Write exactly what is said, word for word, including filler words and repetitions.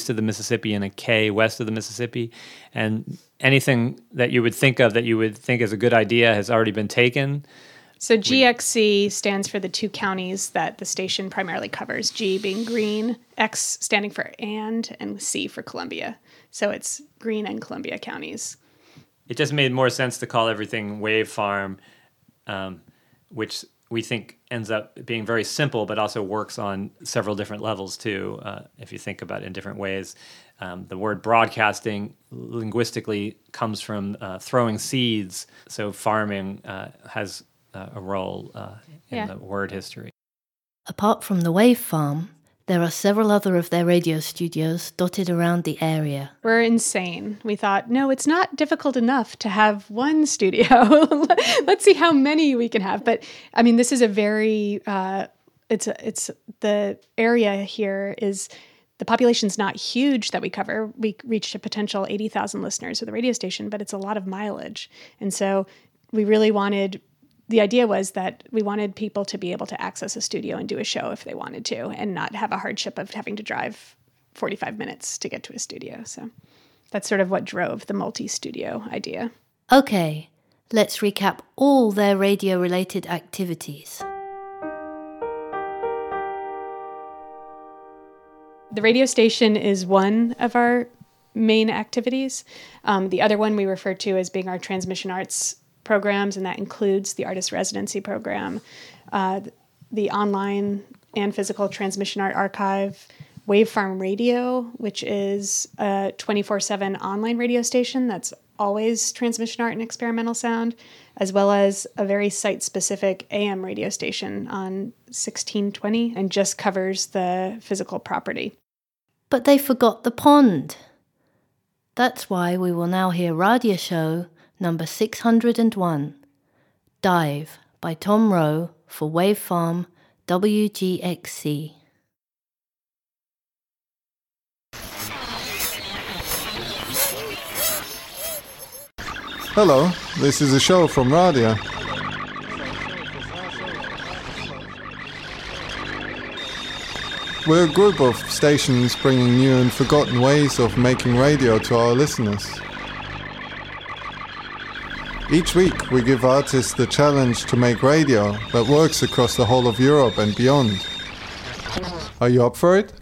east of the Mississippi and a K west of the Mississippi. And anything that you would think of that you would think is a good idea has already been taken. So G X C stands for the two counties that the station primarily covers, G being Greene, X standing for and, and C for Columbia. So it's Greene and Columbia counties. It just made more sense to call everything Wave Farm, um, which we think ends up being very simple, but also works on several different levels too, uh, if you think about it in different ways. Um, the word broadcasting linguistically comes from uh, throwing seeds, so farming uh, has uh, a role uh, in yeah. the word history. Apart from the Wave Farm, there are several other of their radio studios dotted around the area. We're insane. We thought, no, it's not difficult enough to have one studio. Let's see how many we can have. But I mean, this is a very, uh, it's, a, it's the area here is, the population's not huge that we cover. We reached a potential eighty thousand listeners with the radio station, but it's a lot of mileage. And so we really wanted, the idea was that we wanted people to be able to access a studio and do a show if they wanted to, and not have a hardship of having to drive forty-five minutes to get to a studio. So that's sort of what drove the multi-studio idea. Okay, let's recap all their radio-related activities. The radio station is one of our main activities. Um, the other one we refer to as being our transmission arts programs, and that includes the artist residency program, uh, the online and physical transmission art archive, Wave Farm Radio, which is a twenty-four seven online radio station that's always transmission art and experimental sound, as well as a very site-specific A M radio station on sixteen twenty and just covers the physical property. But they forgot the pond. That's why we will now hear radio show number six hundred one, Dive by Tom Rowe for Wave Farm W G X C. Hello, this is a show from Radio. We're a group of stations bringing new and forgotten ways of making radio to our listeners. Each week we give artists the challenge to make radio that works across the whole of Europe and beyond. Are you up for it?